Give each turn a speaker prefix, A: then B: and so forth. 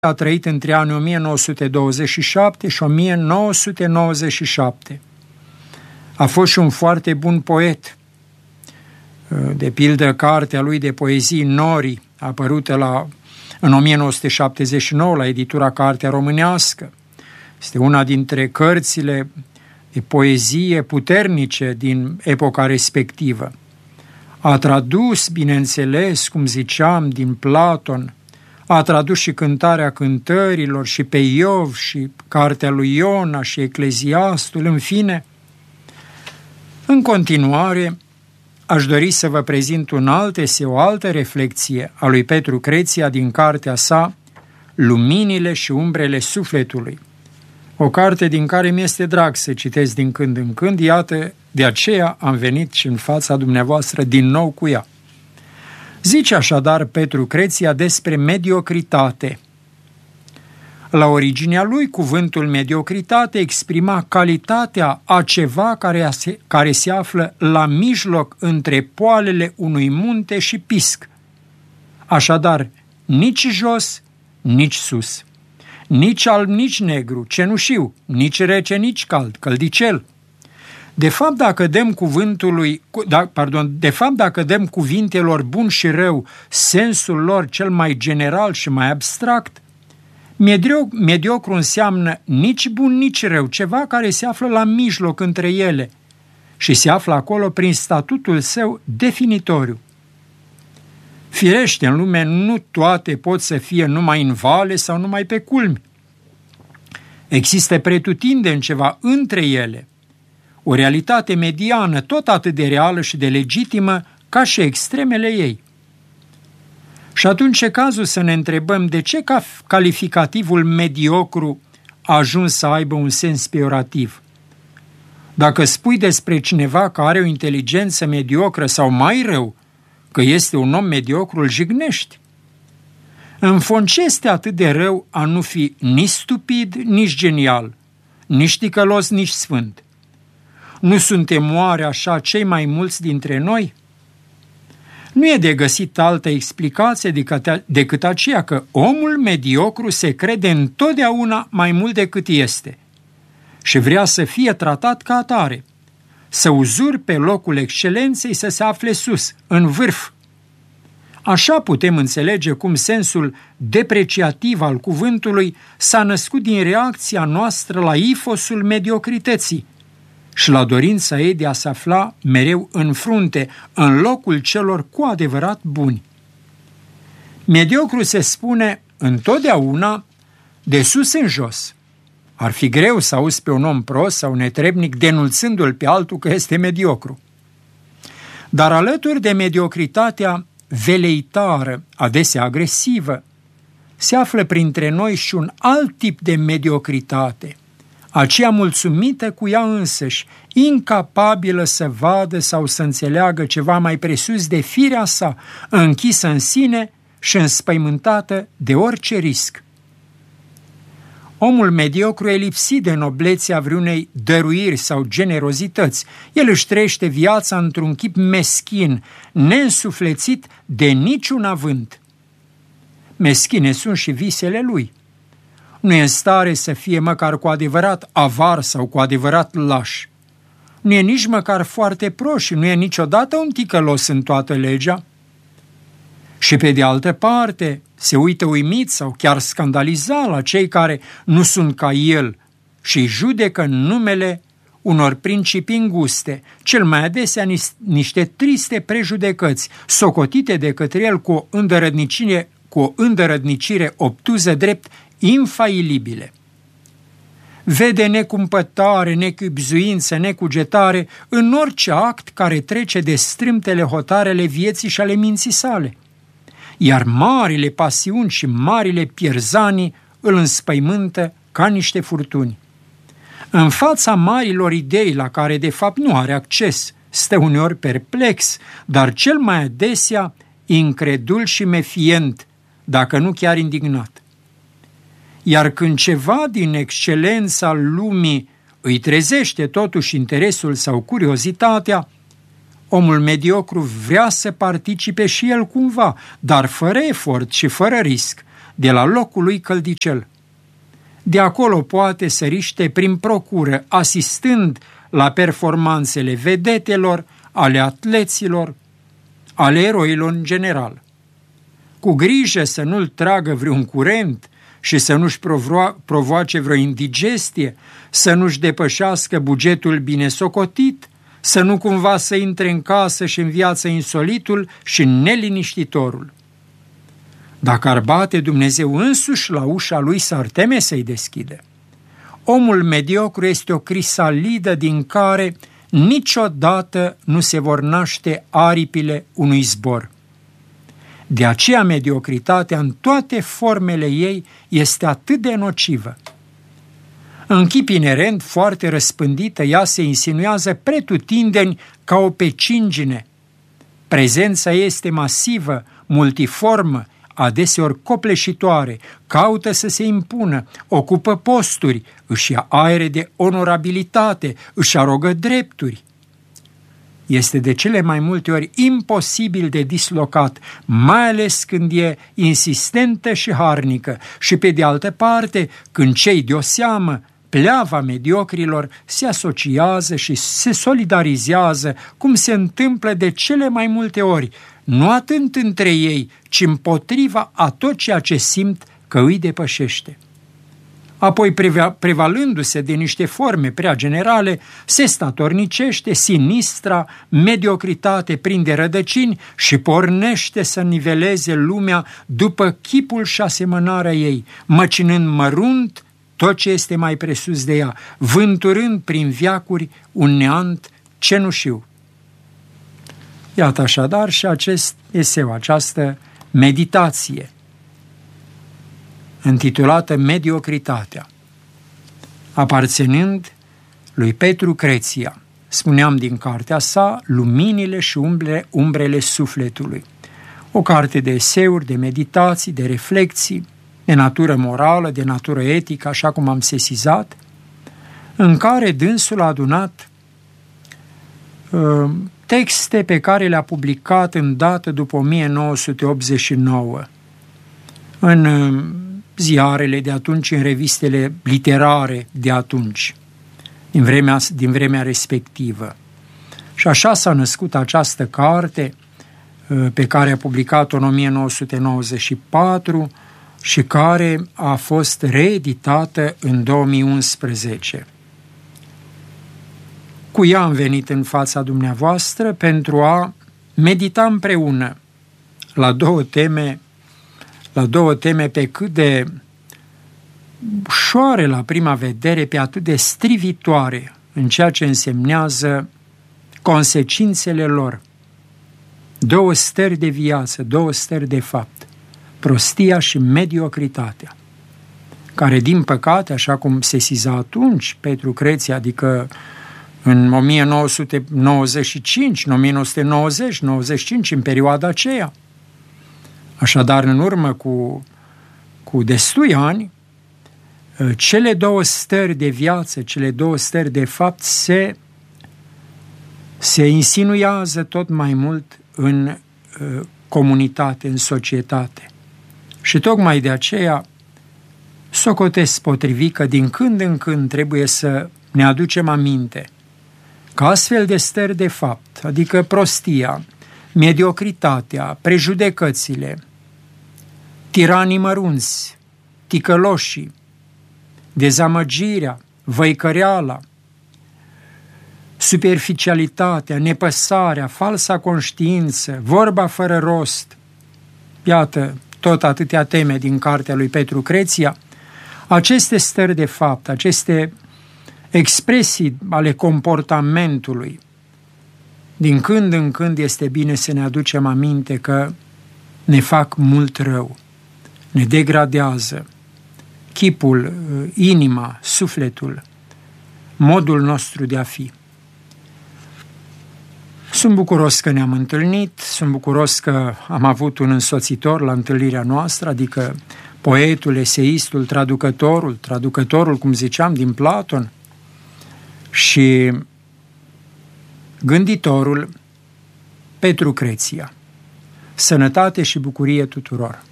A: a trăit între anii 1927 și 1997. A fost și un foarte bun poet. De pildă, cartea lui de poezii Norii, apărută în 1979 la editura Cartea Românească. Este una dintre cărțile de poezie puternice din epoca respectivă. A tradus, bineînțeles, cum ziceam, din Platon, a tradus și Cântarea Cântărilor și pe Iov și cartea lui Iona și Ecleziastul, în fine. În continuare, aș dori să vă prezint o altă reflexie a lui Petru Creția din cartea sa Luminile și umbrele sufletului. O carte din care mi-este drag să citesc din când în când, iată, de aceea am venit și în fața dumneavoastră din nou cu ea. Zice așadar Petru Creția despre mediocritate. La originea lui, cuvântul mediocritate exprima calitatea a ceva care se află la mijloc între poalele unui munte și pisc. Așadar, nici jos, nici sus, nici alb, nici negru, cenușiu, nici rece, nici cald, căldicel. De fapt, dacă dăm cuvintelor bun și rău sensul lor cel mai general și mai abstract, mediocru înseamnă nici bun, nici rău, ceva care se află la mijloc între ele și se află acolo prin statutul său definitoriu. Firește, în lume nu toate pot să fie numai în vale sau numai pe culmi. Există pretutindeni ceva între ele, o realitate mediană tot atât de reală și de legitimă ca și extremele ei. Și atunci e cazul să ne întrebăm de ce calificativul mediocru a ajuns să aibă un sens peiorativ. Dacă spui despre cineva că are o inteligență mediocră sau mai rău, că este un om mediocru, îl jignești. În fond, ce este atât de rău a nu fi nici stupid, nici genial, nici ticălos, nici sfânt? Nu suntem oare așa cei mai mulți dintre noi? Nu e de găsit altă explicație decât aceea că omul mediocru se crede întotdeauna mai mult decât este și vrea să fie tratat ca atare, să uzurpe locul excelenței, să se afle sus, în vârf. Așa putem înțelege cum sensul depreciativ al cuvântului s-a născut din reacția noastră la ifosul mediocrității și la dorința ei de a se afla mereu în frunte, în locul celor cu adevărat buni. Mediocru se spune întotdeauna de sus în jos. Ar fi greu să auzi pe un om prost sau netrebnic denunțându-l pe altul că este mediocru. Dar alături de mediocritatea veleitară, adesea agresivă, se află printre noi și un alt tip de mediocritate, aceea mulțumită cu ea însăși, incapabilă să vadă sau să înțeleagă ceva mai presus de firea sa, închisă în sine și înspăimântată de orice risc. Omul mediocru e lipsit de noblețea vreunei dăruiri sau generozități. El își trăiește viața într-un chip meschin, neînsuflețit de niciun avânt. Meschine sunt și visele lui. Nu e în stare să fie măcar cu adevărat avar sau cu adevărat laș. Nu e nici măcar foarte prost și nu e niciodată un ticălos în toată legea. Și pe de altă parte, se uită uimit sau chiar scandalizat la cei care nu sunt ca el și îi judecă în numele unor principii înguste, cel mai adesea niște triste prejudecăți, socotite de către el cu o îndărădnicire obtuză drept infailibile. Vede necumpătare, nechibzuință, necugetare în orice act care trece de strâmtele hotarele vieții și ale minții sale. Iar marile pasiuni și marile pierzanii îl înspăimântă ca niște furtuni. În fața marilor idei la care de fapt nu are acces, stă uneori perplex, dar cel mai adesea incredul și mefient, dacă nu chiar indignat. Iar când ceva din excelența lumii îi trezește totuși interesul sau curiozitatea, omul mediocru vrea să participe și el cumva, dar fără efort și fără risc, de la locul lui căldicel. De acolo poate să riște prin procură, asistând la performanțele vedetelor, ale atleților, ale eroilor în general. Cu grijă să nu-l tragă vreun curent și să nu-și provoace vreo indigestie, să nu-și depășească bugetul bine socotit, să nu cumva să intre în casă și în viață insolitul și neliniștitorul. Dacă ar bate Dumnezeu însuși la ușa lui, s-ar teme să-i deschide. Omul mediocru este o crisalidă din care niciodată nu se vor naște aripile unui zbor. De aceea mediocritatea în toate formele ei este atât de nocivă. În chip inerent, foarte răspândită, ea se insinuează pretutindeni ca o pecingine. Prezența este masivă, multiformă, adeseori copleșitoare, caută să se impună, ocupă posturi, își ia aere de onorabilitate, își arogă drepturi. Este de cele mai multe ori imposibil de dislocat, mai ales când e insistentă și harnică și, pe de altă parte, când cei de-o seamă, pleava mediocrilor, se asociază și se solidarizează, cum se întâmplă de cele mai multe ori, nu atât între ei, ci împotriva a tot ceea ce simt că îi depășește. Apoi, prevalându-se de niște forme prea generale, se statornicește sinistra mediocritate prinde rădăcini și pornește să niveleze lumea după chipul și asemănarea ei, măcinând mărunt tot ce este mai presus de ea, vânturând prin veacuri un neant cenușiu. Iată așadar și acest eseu, această meditație, intitulată Mediocritatea, aparținând lui Petru Creția. Spuneam din cartea sa, Luminile și umbrele sufletului. O carte de eseuri, de meditații, de reflexii, de natură morală, de natură etică, așa cum am sesizat, în care dânsul a adunat texte pe care le-a publicat în dată după 1989, în ziarele de atunci, în revistele literare de atunci, din vremea respectivă. Și așa s-a născut această carte pe care a publicat-o în 1994 și care a fost reeditată în 2011. Cu ea am venit în fața dumneavoastră pentru a medita împreună la două teme pe cât de ușoare la prima vedere, pe atât de strivitoare în ceea ce însemnează consecințele lor. Două stări de viață, două stări de fapt, prostia și mediocritatea, care, din păcate, așa cum sesiza atunci Petru Creția, adică în 1995, în 1990, 95, în perioada aceea. Așadar, în urmă cu destui ani, cele două stări de viață, cele două stări de fapt se insinuează tot mai mult în comunitate, în societate. Și tocmai de aceea socotesc potrivit că din când în când trebuie să ne aducem aminte că astfel de stări de fapt, adică prostia, mediocritatea, prejudecățile, tiranii mărunți, ticăloșii, dezamăgirea, văicăreala, superficialitatea, nepăsarea, falsa conștiință, vorba fără rost, iată, tot atâtea teme din cartea lui Petru Creția, aceste stări de fapt, aceste expresii ale comportamentului, din când în când este bine să ne aducem aminte că ne fac mult rău, ne degradează chipul, inima, sufletul, modul nostru de a fi. Sunt bucuros că ne-am întâlnit, sunt bucuros că am avut un însoțitor la întâlnirea noastră, adică poetul, eseistul, traducătorul, cum ziceam, din Platon, și gânditorul Petru Creția. Sănătate și bucurie tuturor!